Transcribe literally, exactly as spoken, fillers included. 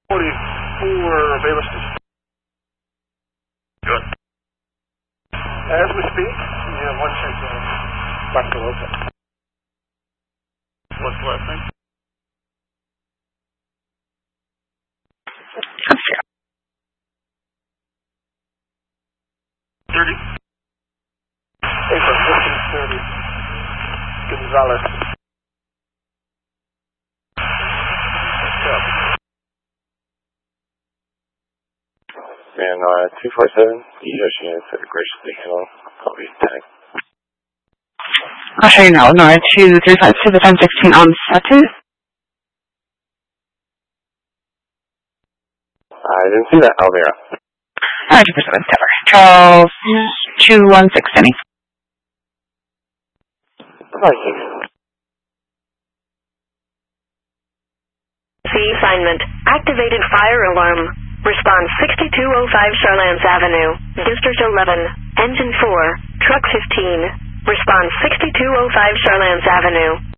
forty-four, Bayless. Good. As we speak, we have one check in. Doctor Lopez. What's the last name? thirty. April fifteen thirty. Gonzalez. And uh, two four seven, the U S units that graciously handle copy tag. I'll show you now. Nora two three five to the ten sixteen on Sawtooth. I didn't see that, Alvera. Uh, two four seven, cover. Charles two one six, Denny. C assignment. Activated fire alarm. Response sixty-two oh five Charlance Avenue. District eleven. Engine four. Truck fifteen. Response sixty-two oh five Charlance Avenue.